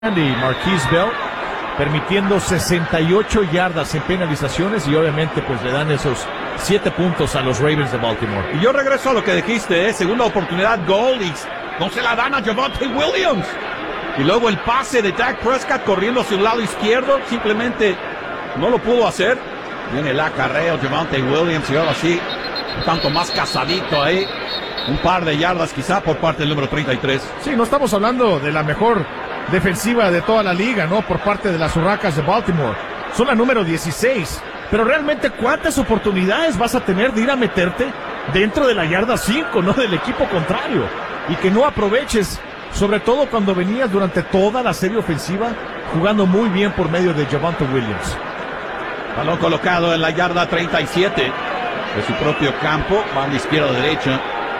y Marquise Bell, permitiendo 68 yardas en penalizaciones y obviamente pues le dan esos 7 puntos a los Ravens de Baltimore. Y yo regreso a lo que dijiste, segunda oportunidad, gol, y no se la dan a Javonte Williams. Y luego el pase de Dak Prescott corriendo hacia el lado izquierdo, simplemente no lo pudo hacer. Viene el acarreo, Javonte Williams, y ahora sí, un tanto más casadito ahí. Un par de yardas quizá por parte del número 33. Sí, no estamos hablando de la mejor defensiva de toda la liga, ¿no? Por parte de las Urracas de Baltimore. Son la número 16. Pero realmente, ¿cuántas oportunidades vas a tener de ir a meterte dentro de la yarda 5, ¿no? Del equipo contrario. Y que no aproveches, sobre todo cuando venías durante toda la serie ofensiva jugando muy bien por medio de Javonte Williams. Balón colocado en la yarda 37 de su propio campo. Banda izquierda-derecha.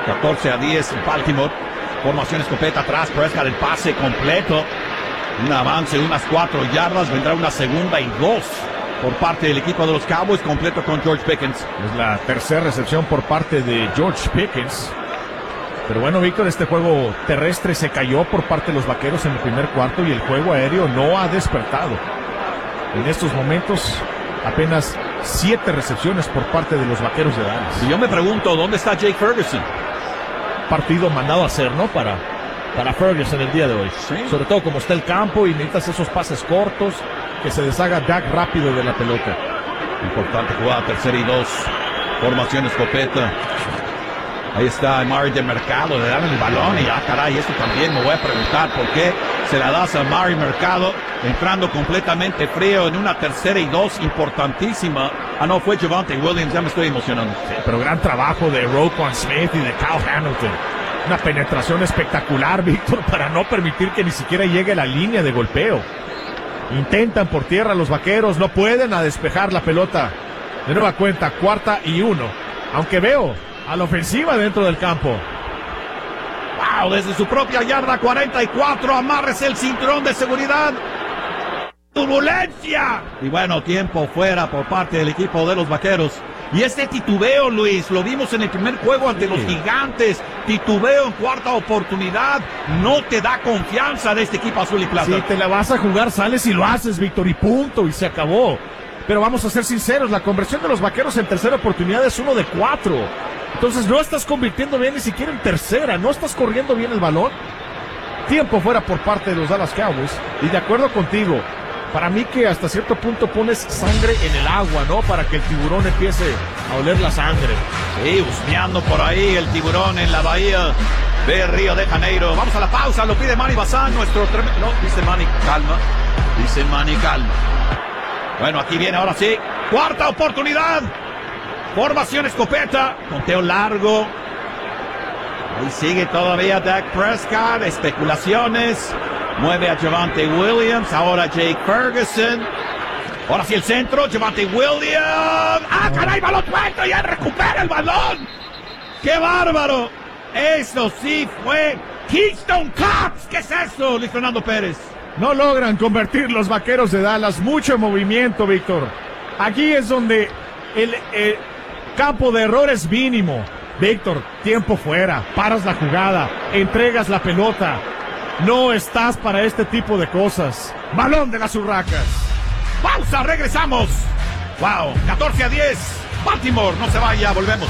14-10 Baltimore. Formación escopeta atrás, Prescott, el pase completo. Un avance de unas 4 yardas. Vendrá una segunda y 2 por parte del equipo de los Cowboys, completo con George Pickens. Es la tercera recepción por parte de George Pickens. Pero bueno, Víctor, este juego terrestre se cayó por parte de los Vaqueros en el primer cuarto y el juego aéreo no ha despertado. En estos momentos, apenas 7 recepciones por parte de los Vaqueros de Dallas. Y yo me pregunto, ¿dónde está Jake Ferguson? Partido mandado a hacer, ¿no? Para Ferguson el día de hoy. ¿Sí? Sobre todo como está el campo y necesitas esos pases cortos, que se deshaga Dak rápido de la pelota. Importante jugada, 3-2. Formación escopeta. Ahí está Mari de Mercado, le dan el balón y caray, esto también me voy a preguntar por qué se la das a Mari Mercado, entrando completamente frío en una 3-2 importantísima. No, fue Javonte Williams, ya me estoy emocionando. Sí, pero gran trabajo de Roquan Smith y de Kyle Hamilton. Una penetración espectacular, Víctor, para no permitir que ni siquiera llegue la línea de golpeo. Intentan por tierra los Vaqueros, no pueden a despejar la pelota. De nueva cuenta, 4-1. Aunque veo a la ofensiva dentro del campo. Wow, desde su propia yarda 44, amarres el cinturón de seguridad. ¡Turbulencia! Y bueno, tiempo fuera por parte del equipo de los Vaqueros. Y este titubeo, Luis, lo vimos en el primer juego ante los Gigantes. Titubeo en cuarta oportunidad. No te da confianza de este equipo azul y plata. Si te la vas a jugar, sales y lo haces, Víctor, y punto, y se acabó. Pero vamos a ser sinceros, la conversión de los Vaqueros en tercera oportunidad es 1 de 4. Entonces no estás convirtiendo bien ni siquiera en tercera, no estás corriendo bien el balón. Tiempo fuera por parte de los Dallas Cowboys. Y de acuerdo contigo, para mí que hasta cierto punto pones sangre en el agua, ¿no? Para que el tiburón empiece a oler la sangre. Sí, husmeando por ahí el tiburón en la bahía de Río de Janeiro. Vamos a la pausa, lo pide Manny Bazán, nuestro tremendo... No, dice Manny, calma. Dice Manny, calma. Bueno, aquí viene ahora sí. Cuarta oportunidad. Formación escopeta. Conteo largo. Ahí sigue todavía Dak Prescott. Especulaciones. Mueve a Javonte Williams. Ahora Jake Ferguson. Ahora sí el centro. Javonte Williams. ¡Ah, caray! ¡Balón suelto! ¡Ya recupera el balón! ¡Qué bárbaro! Eso sí fue Keystone Cops. ¿Qué es eso, Luis Fernando Pérez? No logran convertir los Vaqueros de Dallas. Mucho movimiento, Víctor. Aquí es donde el campo de error es mínimo. Víctor, tiempo fuera. Paras la jugada. Entregas la pelota. No estás para este tipo de cosas. Balón de las Urracas. Pausa, regresamos. Wow, 14-10. Baltimore, no se vaya, volvemos.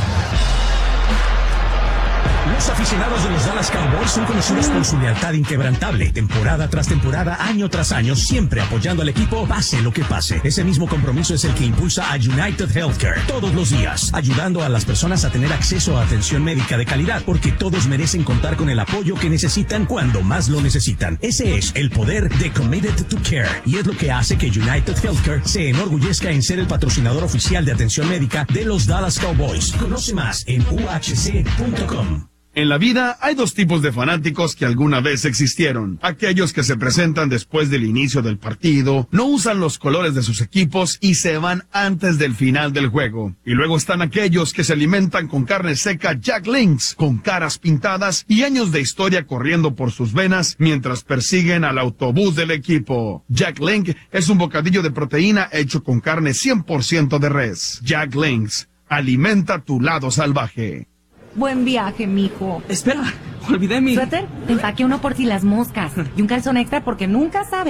Los aficionados de los Dallas Cowboys son conocidos por su lealtad inquebrantable, temporada tras temporada, año tras año, siempre apoyando al equipo, pase lo que pase. Ese mismo compromiso es el que impulsa a United Healthcare todos los días, ayudando a las personas a tener acceso a atención médica de calidad, porque todos merecen contar con el apoyo que necesitan cuando más lo necesitan. Ese es el poder de Committed to Care, y es lo que hace que United Healthcare se enorgullezca en ser el patrocinador oficial de atención médica de los Dallas Cowboys. Conoce más en uhc.com. En la vida hay 2 tipos de fanáticos que alguna vez existieron. Aquellos que se presentan después del inicio del partido, no usan los colores de sus equipos y se van antes del final del juego. Y luego están aquellos que se alimentan con carne seca Jack Links, con caras pintadas y años de historia corriendo por sus venas mientras persiguen al autobús del equipo. Jack Link es un bocadillo de proteína hecho con carne 100% de res. Jack Links, alimenta tu lado salvaje. Buen viaje, mijo. Espera, Olvidé mi... ¿Suéter? Te empaqué uno por si las moscas. Y un calzón extra porque nunca sabes.